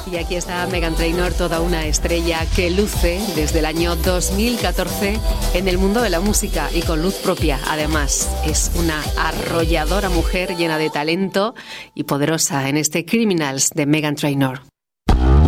Y aquí está Meghan Trainor, toda una estrella que luce desde el año 2014 en el mundo de la música y con luz propia. Además, es una arrolladora mujer llena de talento y poderosa en este Criminals de Meghan Trainor.